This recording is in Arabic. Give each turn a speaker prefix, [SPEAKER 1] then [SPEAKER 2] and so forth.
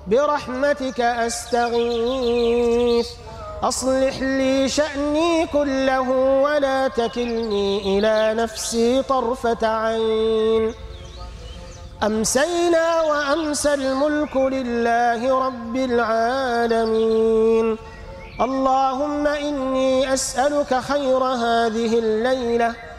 [SPEAKER 1] برحمتك أستغيث أصلح لي شأني كله ولا تكلني إلى نفسي طرفة عين. أمسينا وأمسى الملك لله رب العالمين. اللهم إني أسألك خير هذه الليلة